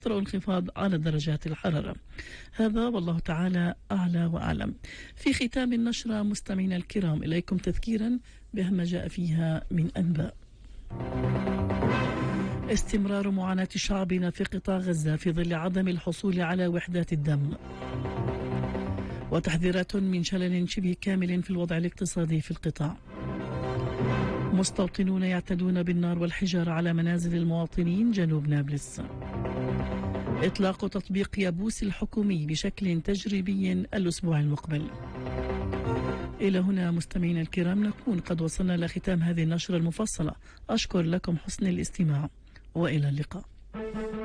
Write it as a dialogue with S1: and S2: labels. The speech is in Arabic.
S1: انخفاض على درجات الحرارة. هذا والله تعالى أعلى وأعلم. في ختام النشرة مستمعينا الكرام إليكم تذكيرا بأهم ما جاء فيها من أنباء. استمرار معاناة شعبنا في قطاع غزة في ظل عدم الحصول على وحدات الدم، وتحذيرات من شلل شبه كامل في الوضع الاقتصادي في القطاع. مستوطنون يعتدون بالنار والحجارة على منازل المواطنين جنوب نابلس. إطلاق تطبيق يابوس الحكومي بشكل تجريبي الأسبوع المقبل. إلى هنا مستمعينا الكرام نكون قد وصلنا لختام هذه النشرة المفصلة. أشكر لكم حسن الاستماع وإلى اللقاء.